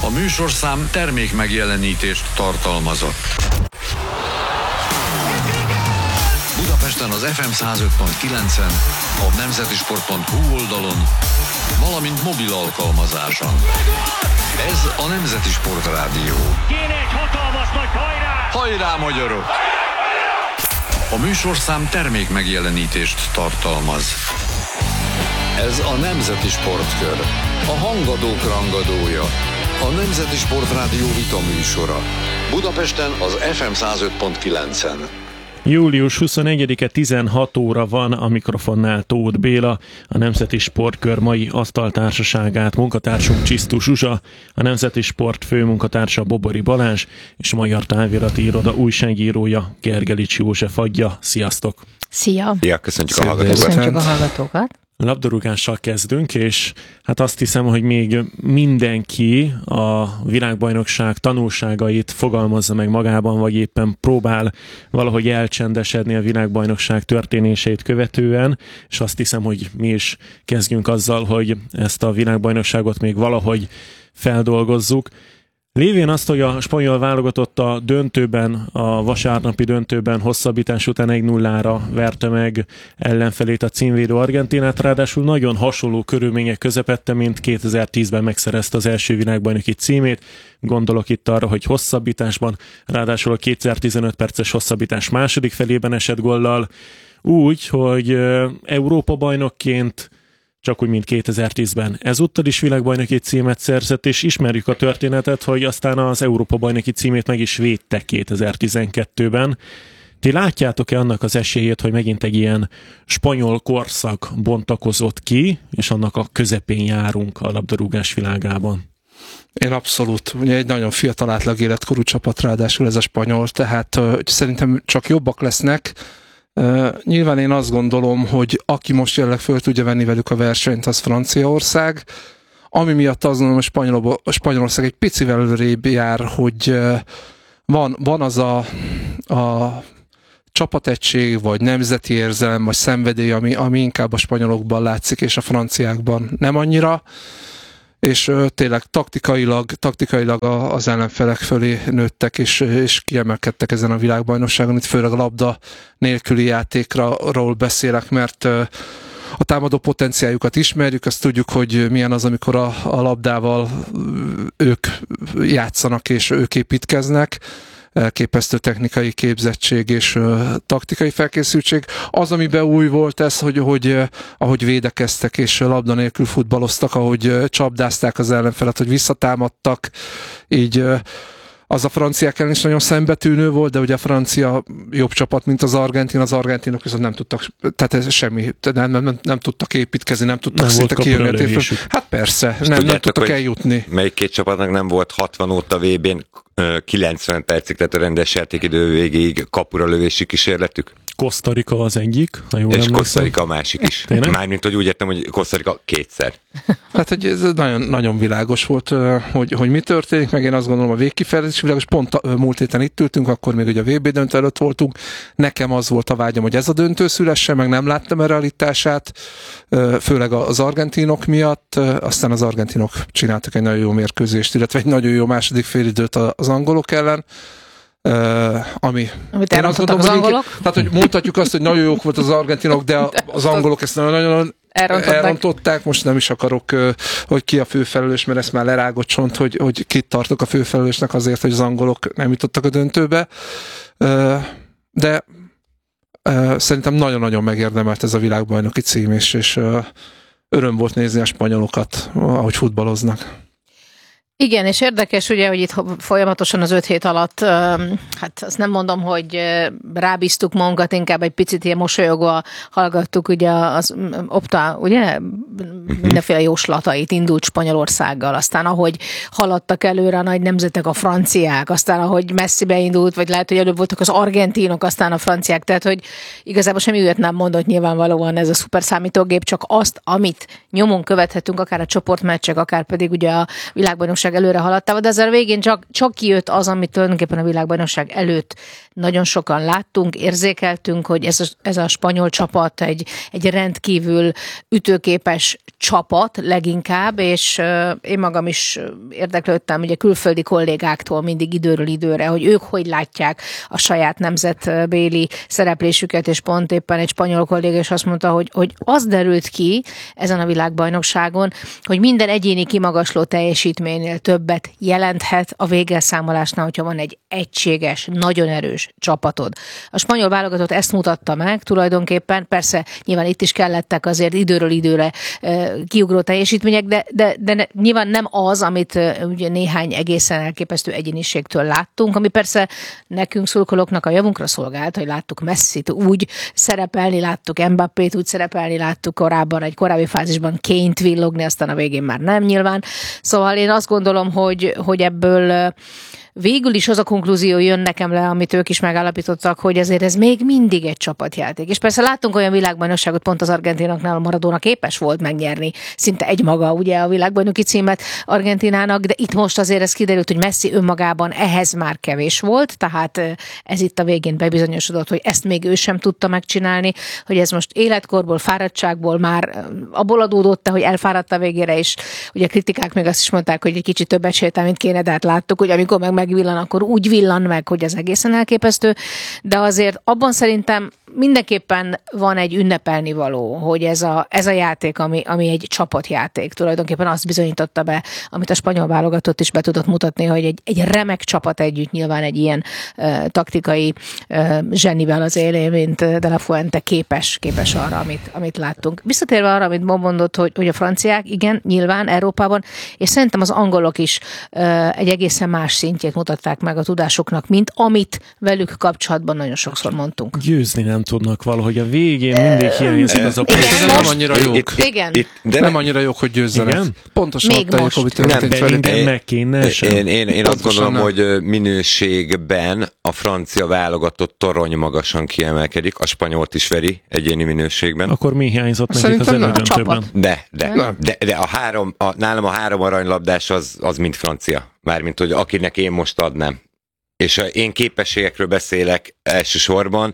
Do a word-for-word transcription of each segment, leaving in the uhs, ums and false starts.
A műsorszám termék megjelenítést tartalmazott. Budapesten az ef em száz öt pont kilencen, a nemzetisport pont hu oldalon, valamint mobil alkalmazáson. Ez a Nemzeti Sport Rádió. Kéne egy hatalmas nagy hajrá! Hajrá, magyarok! A műsorszám termék megjelenítést tartalmaz. Ez a Nemzeti Sportkör, a hangadók rangadója, a Nemzeti Sport Rádió vita műsora. Budapesten az ef em száz öt pont kilencen. július huszonegyedike tizenhat óra van, a mikrofonnál Tóth Béla, a Nemzeti Sportkör mai asztaltársaságát munkatársunk Csisztus Zsuzsa, a Nemzeti Sport főmunkatársa Bobori Balázs, és a Magyar Távirati Iroda újságírója Gergelics József adja. Sziasztok! Szia! Szia, köszöntjük a hallgatókat! Köszöntjük a hallgatókat! Labdarúgással kezdünk, és hát azt hiszem, hogy még mindenki a világbajnokság tanulságait fogalmazza meg magában, vagy éppen próbál valahogy elcsendesedni a világbajnokság történéseit követően, és azt hiszem, hogy mi is kezdjünk azzal, hogy ezt a világbajnokságot még valahogy feldolgozzuk. Lévén azt, hogy a spanyol válogatott a döntőben, a vasárnapi döntőben hosszabbítás után egy nullára verte meg ellenfelét, a címvédő Argentinát, ráadásul nagyon hasonló körülmények közepette, mint kétezer-tízben megszerezte az első világbajnoki címét. Gondolok itt arra, hogy hosszabbításban, ráadásul a kétezer-tizenöt perces hosszabbítás második felében esett gollal, úgy, hogy Európa bajnokként csak úgy, mint kétezer-tízben. Ezúttal is világbajnoki címet szerzett, és ismerjük a történetet, hogy aztán az Európa-bajnoki címét meg is védte kétezer-tizenkettőben. Ti látjátok-e annak az esélyét, hogy megint egy ilyen spanyol korszak bontakozott ki, és annak a közepén járunk a labdarúgás világában? Én abszolút. Ugye egy nagyon fiatal átlag életkorú csapat, ráadásul ez a spanyol, tehát uh, szerintem csak jobbak lesznek. Uh, nyilván én azt gondolom, hogy aki most jelenleg föl tudja venni velük a versenyt, az Franciaország. Ami miatt azt gondolom, hogy Spanyol, Spanyolország egy picivel előrébb jár, hogy uh, van, van az a, a csapategység, vagy nemzeti érzelem, vagy szenvedély, ami, ami inkább a spanyolokban látszik, és a franciákban nem annyira. És uh, tényleg taktikailag, taktikailag a, az ellenfelek fölé nőttek, és, és kiemelkedtek ezen a világbajnokságon. Itt főleg a labda nélküli játékról beszélek, mert uh, a támadó potenciáljukat ismerjük, azt tudjuk, hogy milyen az, amikor a, a labdával ők játszanak, és ők építkeznek. Elképesztő technikai képzettség és uh, taktikai felkészültség. Az, amiben új volt ez, hogy, hogy uh, ahogy védekeztek és labda nélkül futballoztak, ahogy uh, csapdázták az ellenfelet, hogy visszatámadtak, így uh, az a franciák ellen is nagyon szembetűnő volt, de ugye a francia jobb csapat, mint az argentin, az argentinok viszont nem tudtak, tehát ez semmi, nem, nem, nem, nem tudtak építkezni, nem tudtak nem szinte kijönni. Hát persze, nem, nem tudtak eljutni. Melyik két csapatnak nem volt hatvan óta vé bén kilencven percig, tehát a rendes játékidő végéig kapura lövési kísérletük? Costa Rica az egyik, ha jól és emlékszem. Costa Rica a másik is. Mármint, hogy úgy értem, hogy Costa Rica kétszer. Hát, hogy ez nagyon, nagyon világos volt, hogy, hogy mi történik, meg én azt gondolom a végkifejezés világos. Pont a, múlt héten itt ültünk, akkor még ugye a vé bé döntő előtt voltunk. Nekem az volt a vágyam, hogy ez a döntő szülessen, meg nem láttam a realitását, főleg az argentinok miatt. Aztán az argentinok csináltak egy nagyon jó mérkőzést, illetve egy nagyon jó második félidőt az angolok ellen. Uh, ami Amit elrontottak az angolok? Inkább, tehát, hogy mondhatjuk azt, hogy nagyon jók volt az argentinok, de, de az angolok ezt nagyon-nagyon elrontották. elrontották. Most nem is akarok, uh, hogy ki a főfelelős, mert ezt már lerágott csont, hogy, hogy kit tartok a főfelelősnek azért, hogy az angolok nem jutottak a döntőbe. Uh, de uh, szerintem nagyon-nagyon megérdemelt ez a világbajnoki cím, és, és uh, öröm volt nézni a spanyolokat, ahogy futballoznak. Igen, és érdekes ugye, hogy itt folyamatosan az öt hét alatt, hát azt nem mondom, hogy rábíztuk magunkat, inkább egy picit ilyen mosolyogva hallgattuk ugye az Opta, ugye mindenféle jóslatait, indult Spanyolországgal, aztán ahogy haladtak előre a nagy nemzetek, a franciák, aztán ahogy messzibe indult, vagy lehet, hogy előbb voltak az argentinok, aztán a franciák, tehát hogy igazából semmi ügyet nem mondott nyilvánvalóan ez a szuper számítógép, csak azt, amit nyomon követhetünk, akár a csoportmeccsek, akár pedig ugye a világbajnokság világbajnokság előre haladtával, de ezzel a végén csak, csak kijött az, amit tulajdonképpen a világbajnokság előtt nagyon sokan láttunk, érzékeltünk, hogy ez a, ez a spanyol csapat egy, egy rendkívül ütőképes csapat leginkább, és uh, én magam is érdeklődtem ugye külföldi kollégáktól mindig időről időre, hogy ők hogy látják a saját nemzetbéli szereplésüket, és pont éppen egy spanyol kolléga is azt mondta, hogy, hogy az derült ki ezen a világbajnokságon, hogy minden egyéni kimagasló teljesítménynél többet jelenthet a végelszámolásnál, hogyha van egy egységes, nagyon erős csapatod. A spanyol válogatott ezt mutatta meg tulajdonképpen, persze nyilván itt is kellettek azért időről időre e, kiugró teljesítmények, de, de, de nyilván nem az, amit e, ugye néhány egészen elképesztő egyéniségtől láttunk, ami persze nekünk szurkolóknak a javunkra szolgált, hogy láttuk Messit úgy szerepelni, láttuk Mbappét úgy szerepelni, láttuk korábban, egy korábbi fázisban Kane-t villogni, aztán a végén már nem nyilván. Szóval én azt gondolom, hogy, hogy ebből végül is az a konklúzió jön nekem le, amit ők is megállapítottak, hogy ezért ez még mindig egy csapatjáték. És persze láttunk olyan világbajnokságot, pont az argentinaknál a Maradona képes volt megnyerni szinte egymaga ugye a világbajnoki címet Argentinának, de itt most azért ez kiderült, hogy Messi önmagában ehhez már kevés volt, tehát ez itt a végén bebizonyosodott, hogy ezt még ő sem tudta megcsinálni, hogy ez most életkorból, fáradtságból már abból adódott, hogy elfáradt a végére, és ugye a kritikák még azt is mondták, hogy egy kicsit többet sétál, mint kéne, de hát láttuk, hogy amikor meg megvillan, akkor úgy villan meg, hogy ez egészen elképesztő, de azért abban szerintem mindenképpen van egy ünnepelni való, hogy ez a, ez a játék, ami, ami egy csapatjáték, tulajdonképpen azt bizonyította be, amit a spanyol válogatott is be tudott mutatni, hogy egy, egy remek csapat együtt nyilván egy ilyen uh, taktikai uh, zsenivel az élén, mint De La Fuente képes, képes arra, amit, amit láttunk. Visszatérve arra, amit Bob mondott, hogy, hogy a franciák, igen, nyilván Európában, és szerintem az angolok is uh, egy egészen más szintjét mutatták meg a tudásoknak, mint amit velük kapcsolatban nagyon sokszor mondtunk. Győzni nem tudnak valahogy. A végén mindig hiányzik az a Ez nem annyira jók. Itt, itt, Igen. Itt, de nem annyira jók, hogy győzzenek. Igen? Pontosan Még ott most. hogy történt De velük. minden meg kéne sem. Én, én, én azt Pontosan gondolom, nem. hogy minőségben a francia válogatott torony magasan kiemelkedik, a spanyolt is veri egyéni minőségben. Akkor mi hiányzott nekik az Szerintem nem. elődöntőben? De, de, Nem. de, de a három, a, nálam a három aranylabdás az, az mind francia. Mármint, hogy akinek én most adnám. És a én képességekről beszélek elsősorban,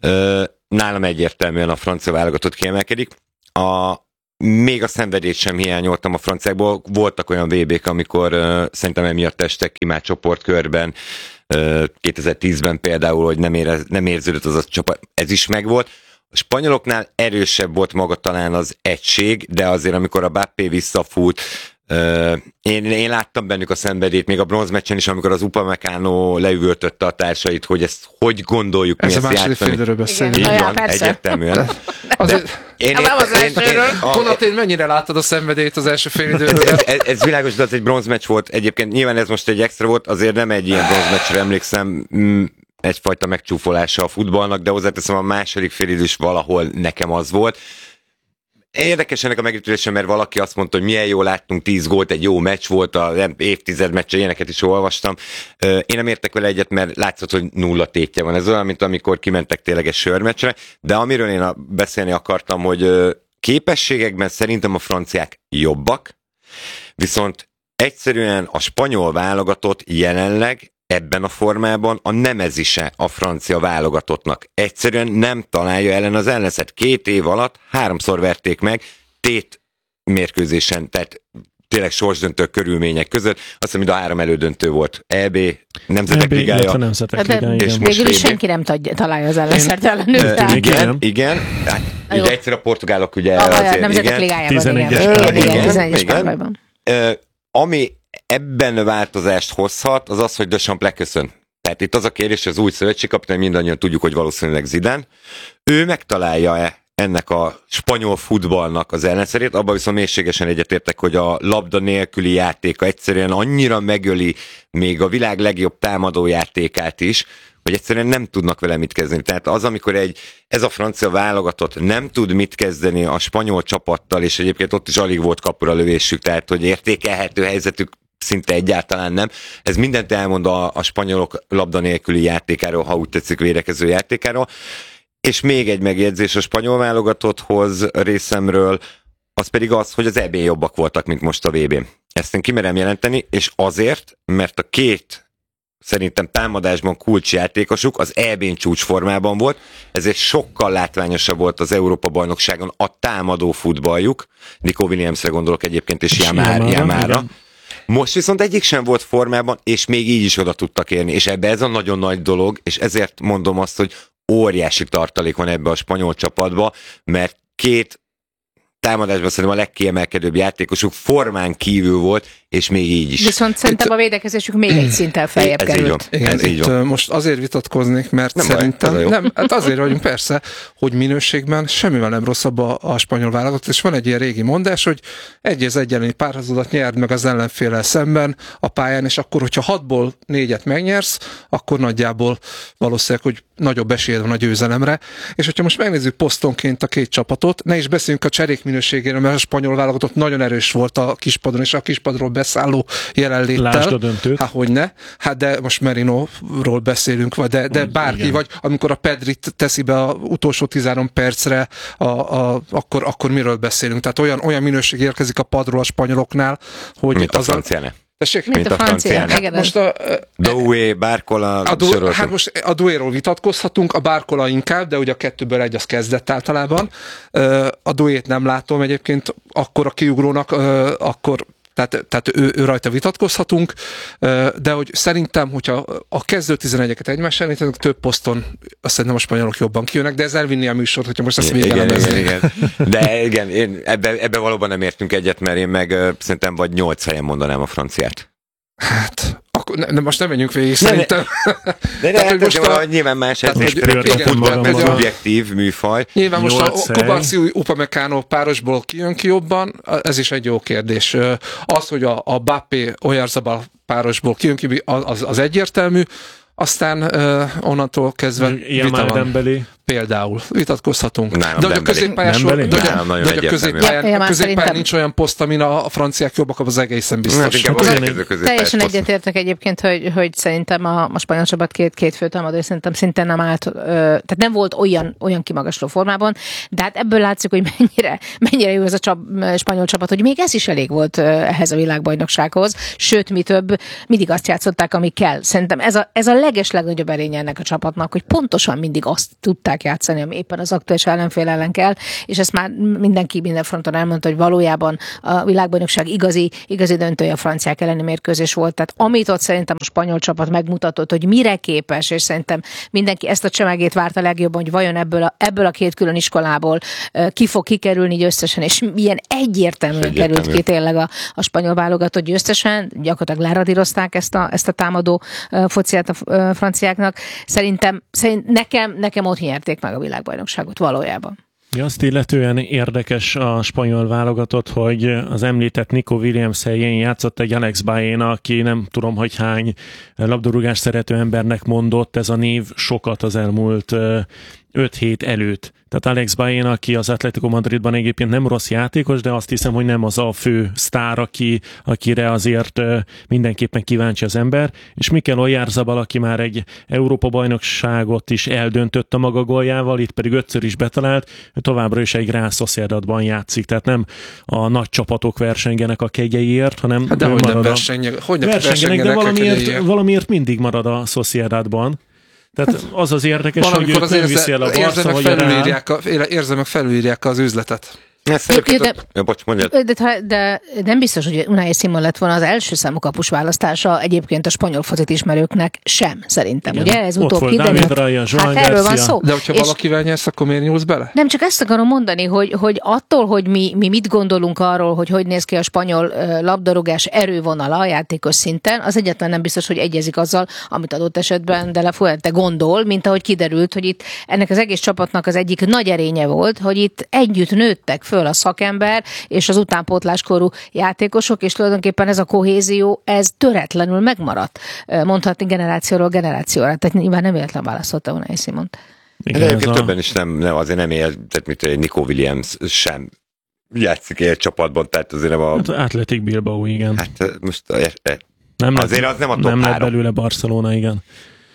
nálam egyértelműen a francia válogatott kiemelkedik. A, még a szenvedélyt sem hiányoltam a franciákból. Voltak olyan vé bék, amikor uh, szerintem emiatt estek ki már csoportkörben, uh, kétezer-tízben például, hogy nem, érez, nem érződött az a csapat. Ez is megvolt. A spanyoloknál erősebb volt maga talán az egység, de azért amikor a Mbappé visszafut, Uh, én, én láttam bennük a szenvedélyt, még a bronzmeccsen is, amikor az Upamecano leüvöltötte a társait, hogy ezt hogy gondoljuk mi Ez a ezt második játszani. félidőről beszélünk. Így Ja, van, persze. egyértelműen. Azért, Én, Nem az elsőről. Konat, én mennyire láttad a szenvedélyt az első félidőről? ez, ez, ez világos, de az egy bronzmeccs volt. Egyébként nyilván ez most egy extra volt, azért nem egy ilyen bronzmeccsre emlékszem, mm, egyfajta megcsúfolása a futballnak, de hozzáteszem, a második félidős valahol nekem az volt. Érdekes ennek a megítélése, mert valaki azt mondta, hogy milyen jól láttunk tíz gólt, egy jó meccs volt, a évtized meccse, ilyeneket is olvastam. Én nem értek vele egyet, mert látszott, hogy nulla tétje van. Ez olyan, mint amikor kimentek tényleg egy sörmeccsre, de amiről én beszélni akartam, hogy képességekben szerintem a franciák jobbak, viszont egyszerűen a spanyol válogatott jelenleg ebben a formában a nemezise a francia válogatottnak. Egyszerűen nem találja ellen az ellenszert. Két év alatt háromszor verték meg, tét mérkőzésen, tehát tényleg sorsdöntő körülmények között. Azt hiszem, hogy a három elődöntő volt. é bé, Nemzetek Ligája. A Nemzetek De Ligája, és igen. most végül is vé bé. senki nem tadja- találja az ellenszert ellenük. Ö, tehát- igen, Igen. igen. Hát, Jó. ugye egyszer a portugálok ugye Ah, a azért, Nemzetek igen. Ligájában, tizenegyes igen. pályában. Igen, Igen, tizenegyes igen. pályában. Ö, ami ebben változást hozhat, az az, hogy Deschamps leköszön. Tehát itt az a kérdés, hogy az új szövetségkapitány, mindannyian tudjuk, hogy valószínűleg Zidane. Ő megtalálja-e ennek a spanyol futballnak az ellenszerét? Abban viszont mélységesen egyetértek, hogy a labda nélküli játéka egyszerűen annyira megöli még a világ legjobb támadó játékát is, hogy egyszerűen nem tudnak vele mit kezdeni. Tehát az, amikor egy, ez a francia válogatott nem tud mit kezdeni a spanyol csapattal, és egyébként ott is alig volt kapura lövésük, tehát hogy értékelhető helyzetük szinte egyáltalán nem. Ez mindent elmond a, a spanyolok labda nélküli játékáról, ha úgy tetszik, védekező játékáról. És még egy megjegyzés a spanyol válogatotthoz részemről, az pedig az, hogy az é bén jobbak voltak, mint most a vé bén. Ezt én kimerem jelenteni, és azért, mert a két szerintem támadásban kulcsjátékosuk az é bén csúcsformában volt, ezért sokkal látványosabb volt az Európa-bajnokságon a támadó futballjuk. Nico Williamsre gondolok egyébként, és Yamára. Most viszont egyik sem volt formában, és még így is oda tudtak érni, és ebbe ez a nagyon nagy dolog, és ezért mondom azt, hogy óriási tartalék van ebbe a spanyol csapatba, mert két támadásban szerintem a legkiemelkedőbb játékosuk formán kívül volt, és még így is. Viszont itt, szerintem a védekezésük még egy szinten feljebb ez került. Így van, igen, ez így van. Most azért vitatkoznék, mert nem szerintem, baj, nem, hát azért vagyunk persze, hogy minőségben semmivel nem rosszabb a, a spanyol válogatott, és van egy ilyen régi mondás, hogy egy az egyenlői párharcodat nyerd meg az ellenféllel szemben a pályán, és akkor, hogyha hatból négyet megnyersz, akkor nagyjából valószínűleg, hogy nagyobb esélyed van a győzelemre. És hogyha most megnézzük posztonként a két csapatot, ne is beszéljünk a cserék minőségéről, mert a spanyol válogatott nagyon erős volt a kispadon, és a kispadról beszálló jelenléttel. Lásd a döntőt. Hát hogyne, hát de most Merinoról beszélünk, vagy de, de bárki, igen. Vagy amikor a Pedrit teszi be a utolsó tizenhárom percre, a, a, akkor, akkor miről beszélünk? Tehát olyan, olyan minőség érkezik a padról a spanyoloknál, hogy mint a az franciáne. Tessék? Mint, mint a, a franciának. Most a, Doué, Barcola, a du, hát most a Douéról vitatkozhatunk, a Barcola inkább, de ugye a kettőből egy az kezdett általában. A Douét nem látom egyébként akkor a kiugrónak, akkor Tehát, tehát ő, ő rajta vitatkozhatunk, de hogy szerintem, hogyha a kezdő tizenegyeket egymás elnézünk, több poszton azt szerintem a spanyolok jobban kijönnek, de ez elvinni a műsort, hogyha most ezt végelemeznék. Igen, igen. De igen, én ebbe, ebbe valóban nem értünk egyet, mert én meg uh, szerintem vagy nyolc helyen mondanám a franciát. Hát, akkor ne, most nem menjünk végig, szerintem. De ne, hát most a, nyilván más ez is a futball, ez szubjektív műfaj. Nyilván most a Kubarci Upamecano párosból kijön ki jobban, ez is egy jó kérdés. Az, hogy a, a Bappé Oyarzabal párosból kijön ki, az, az egyértelmű. Aztán uh, onnantól kezdve vita van. Például vitatkozhatunk. Nálam de hogy a középpályásról, de, de, de, de a középpályán, ja, a középpályán nincs olyan poszt, amin a, a franciák jobbak, az egészen biztos. Hát, teljesen egyetértek egyébként, hogy, hogy szerintem a, a spanyol csapat két, két főtámadó, szerintem szintén nem állt, ö, tehát nem volt olyan, olyan kimagasló formában, de hát ebből látszik, hogy mennyire, mennyire jó ez a csap, spanyol csapat, hogy még ez is elég volt ehhez a világbajnoksághoz, sőt, mi több, mindig azt játszották, ami kell. Szerintem ez a, ez a leges legnagyobb erénye ennek a csapatnak, hogy pontosan mindig azt tudták játszani, ami éppen az aktuális ellenfél ellen kell, és ezt már mindenki minden fronton elmondta, hogy valójában a világbajnokság igazi, igazi döntője a franciák elleni mérkőzés volt. Tehát amit ott szerintem a spanyol csapat megmutatott, hogy mire képes, és szerintem mindenki ezt a csemegét várta legjobban, hogy vajon ebből a, ebből a két külön iskolából ki fog kikerülni győztesen, és milyen egyértelműen került ki tényleg a, a spanyol válogatott győztesen, gyakorlatilag leradírozták ezt a, ezt a támadó fociát a franciáknak. Szerintem, szerint nekem, nekem ott nyerték meg a világbajnokságot valójában. Ja, azt illetően érdekes a spanyol válogatott, hogy az említett Nico Williams helyén játszott egy Alex Baena, aki nem tudom, hogy hány labdarúgás szerető embernek mondott ez a név sokat az elmúlt öt hét előtt. Tehát Alex Baena, aki az Atletico Madridban egyébként nem rossz játékos, de azt hiszem, hogy nem az a fő sztár, aki, akire azért mindenképpen kíváncsi az ember. És Mikel Oyarzabal, aki már egy Európa-bajnokságot is eldöntött a maga góljával, itt pedig ötször is betalált, továbbra is egy Real Sociedadban játszik. Tehát nem a nagy csapatok versengenek a kegyeiért, hanem hát de hogy nem versengenek, hogy nem versengenek, de valamiért, valamiért mindig marad a Sociedadban. Tehát az az érdekes, hogy őt nem viszi el a Barca vagy a Real. Érzelmek felülírják az üzletet. De, de, ja, bocs, de, de, de nem biztos, hogy Unai Simon lett volna az első számú kapus választása egyébként a spanyol focit ismerőknek sem, szerintem. Igen. Ugye? Ez utóbb kiderült. Hát erről van szó. De hogyha valakivel nyersz, akkor miért nyúlsz bele? Nem, csak ezt akarom mondani, hogy, hogy attól, hogy mi, mi mit gondolunk arról, hogy hogy néz ki a spanyol labdarúgás erővonala a játékos szinten, az egyáltalán nem biztos, hogy egyezik azzal, amit adott esetben De La Fuente gondol, mint ahogy kiderült, hogy itt ennek az egész csapatnak az egyik nagy erénye volt, hogy itt együtt nőttek föl a szakember és az utánpótláskorú játékosok, és tulajdonképpen ez a kohézió, ez töretlenül megmaradt. Mondhatni generációról generációra. Tehát nyilván nem véletlen választotta Unai Simont. De egyébként a... többen is nem, nem, azért nem él, tehát mint Nico Williams sem játszik egy csapatban, tehát azért nem a... Hát Athletic Bilbao, igen. Hát most e, e, nem azért lett, az nem a top Nem három. lett belőle Barcelona, igen.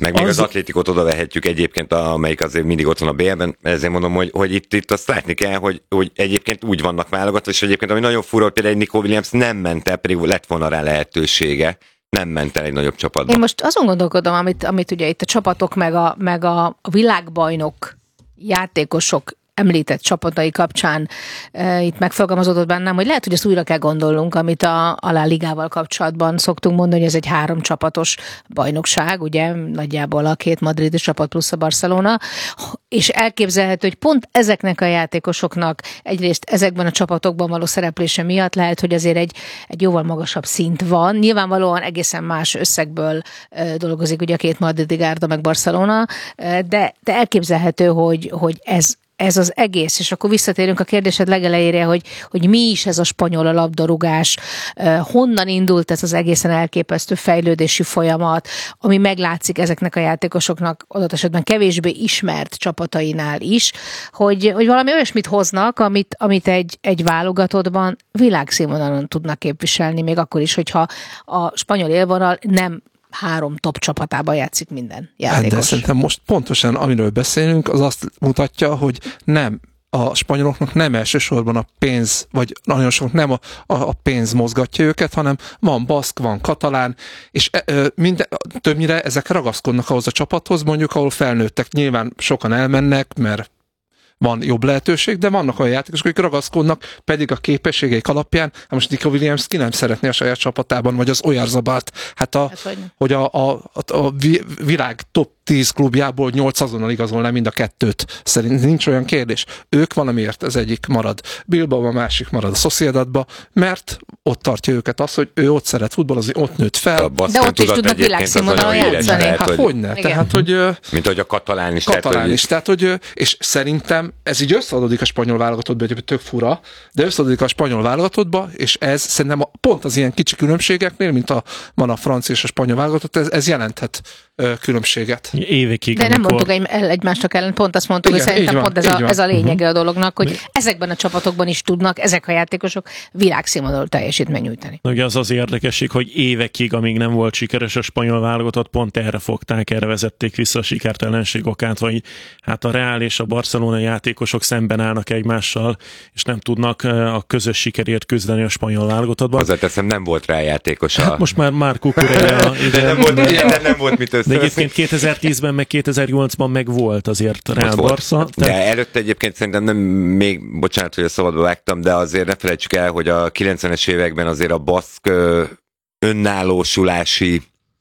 Meg még Az- az Atlétikot oda vehetjük egyébként, amelyik azért mindig ott van a bé el-ben, ezért mondom, hogy, hogy itt, itt azt látni kell, hogy, hogy egyébként úgy vannak válogatva, és egyébként ami nagyon fura, hogy például egy Nico Williams nem ment el, pedig lett volna rá lehetősége, nem ment el egy nagyobb csapatba. Én most azon gondolkodom, amit, amit ugye itt a csapatok meg a, meg a, a világbajnok játékosok említett csapatai kapcsán e, itt megfogalmazódott bennem, hogy lehet, hogy ezt újra kell gondolnunk, amit a, a La Ligával kapcsolatban szoktunk mondani, hogy ez egy három csapatos bajnokság, ugye nagyjából a két madridi csapat plusz a Barcelona, és elképzelhető, hogy pont ezeknek a játékosoknak egyrészt ezekben a csapatokban való szereplése miatt lehet, hogy azért egy, egy jóval magasabb szint van. Nyilvánvalóan egészen más összegből e, dolgozik ugye a két madridi gárda meg Barcelona, e, de, de elképzelhető, hogy, hogy ez ez az egész, és akkor visszatérünk a kérdésed legelejére, hogy, hogy mi is ez a spanyol a labdarúgás, honnan indult ez az egészen elképesztő fejlődési folyamat, ami meglátszik ezeknek a játékosoknak adott esetben kevésbé ismert csapatainál is, hogy, hogy valami olyasmit hoznak, amit, amit egy, egy válogatottban világszínvonalon tudnak képviselni, még akkor is, hogyha a spanyol élvonal nem három top csapatában játszik minden játékos. De szerintem most pontosan, amiről beszélünk, az azt mutatja, hogy nem, a spanyoloknak nem elsősorban a pénz, vagy nagyon sok nem a, a, a pénz mozgatja őket, hanem van baszk, van katalán, és e, minden, többnyire ezek ragaszkodnak ahhoz a csapathoz, mondjuk, ahol felnőttek. Nyilván sokan elmennek, mert van jobb lehetőség, de vannak olyan játékosok, akik ragaszkodnak, pedig a képességeik alapján, hát most Nico Williams ki nem szeretné a saját csapatában, vagy az Oyarzabalt, hát, a, hát hogy, hogy a, a, a, a világ top tíz klubjából nyolc azonnal igazolná mind a kettőt. Szerint nincs olyan kérdés. Ők valamiért az egyik marad Bilbao, a másik marad a Sociedadba, mert ott tartja őket az, hogy ő ott szeret futballozni, ott nőtt fel. De ott is tudnak világszínvonalon játszani. Hát hogy, hogyne? Tehát, hogy, mint hogy a katalán is. Katalán tehát, is. Tehát, hogy, és szerintem ez így összeadódik a spanyol válogatottba, egy tök fura, de összeadódik a spanyol válogatottba, és ez szerintem pont az ilyen kicsi különbségeknél, mint a, van a francia és a spanyol válogatott, ez, ez jelenthet ö, különbséget. Évekig. De nem amikor... mondtuk egy, el egymásnak ellen, pont azt mondtuk, Igen, hogy szerintem van, pont ez a, ez a lényege uh-huh. a dolognak, hogy ezekben a csapatokban is tudnak ezek a játékosok világszínvonalú teljesítményt nyújtani. Ugye az az érdekesség, hogy évekig, amíg nem volt sikeres a spanyol válogatott, pont erre fogták, erre vezették vissza a sikertelenség okát, vagy hát a Real és a Barcelona játékosok szemben állnak egymással, és nem tudnak a közös sikerért küzdeni a spanyol válogatottban. Hozzáteszem, nem volt rá játékos a... Hát most már már Cucurella de, nem volt, de nem volt mit össze. De egyébként kétezer-tízben meg kétezer-nyolcban meg volt azért Real Barca. De tehát... előtte egyébként szerintem nem, még, bocsánat, hogy a szabadba vágtam, de azért ne felejtsük el, hogy a kilencvenes években azért a baszk önállósulási